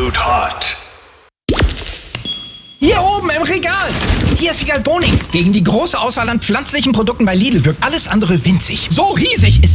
Absolut Hot. Hier oben im Regal. Hier ist Wiegald Boning. Gegen die große Auswahl an pflanzlichen Produkten bei Lidl wirkt alles andere winzig. So riesig ist